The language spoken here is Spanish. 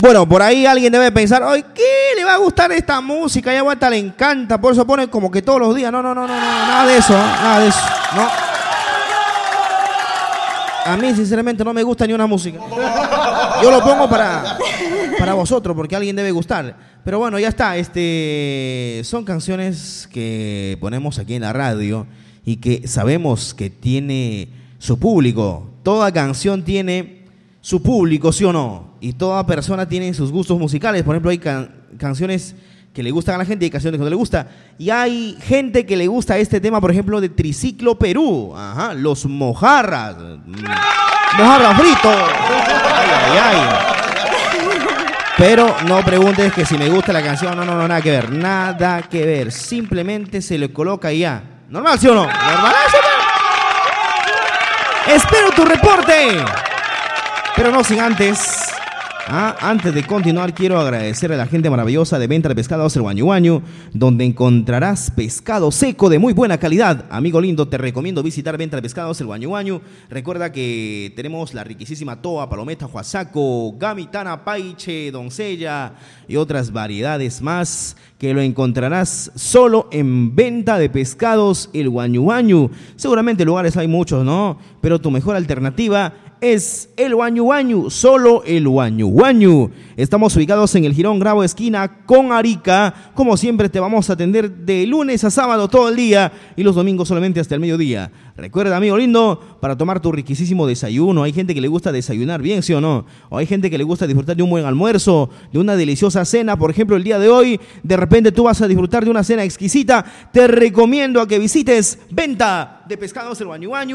Bueno, por ahí alguien debe pensar, ay, ¿qué le va a gustar esta música? Ya aguanta, le encanta, por eso pone como que todos los días. No, nada de eso, no. A mí, sinceramente, no me gusta ni una música. Yo lo pongo para vosotros, porque a alguien debe gustar. Pero bueno, ya está. Son canciones que ponemos aquí en la radio y que sabemos que tiene su público. Toda canción tiene su público, ¿sí o no? Y toda persona tiene sus gustos musicales. Por ejemplo, hay canciones que le gustan a la gente y hay canciones que no le gusta. Y hay gente que le gusta este tema, por ejemplo, de Triciclo Perú. Ajá, los mojarras. Mojarra frito. Ay. Pero no preguntes que si me gusta la canción. No, nada que ver. Nada que ver. Simplemente se le coloca y ya. ¿Normal, sí o no? ¿Normal? Espero tu reporte. Pero no sin antes. Antes de continuar, quiero agradecer a la gente maravillosa de Venta de Pescados El Guañu Guañu, donde encontrarás pescado seco de muy buena calidad. Amigo lindo, te recomiendo visitar Venta de Pescados El Guañu Guañu. Recuerda que tenemos la riquísima toa, palometa, huasaco, gamitana, paiche, doncella y otras variedades más que lo encontrarás solo en Venta de Pescados El Guañu Guañu. Seguramente lugares hay muchos, ¿no? Pero tu mejor alternativa es el Guañu Guañu, solo el Guañu Guañu. Estamos ubicados en el Jirón Gravo, esquina con Arica. Como siempre, te vamos a atender de lunes a sábado todo el día y los domingos solamente hasta el mediodía. Recuerda, amigo lindo, para tomar tu riquísimo desayuno. Hay gente que le gusta desayunar bien, ¿sí o no? O hay gente que le gusta disfrutar de un buen almuerzo, de una deliciosa cena. Por ejemplo, el día de hoy, de repente tú vas a disfrutar de una cena exquisita. Te recomiendo a que visites Venta de Pescados El Guañu Guañu.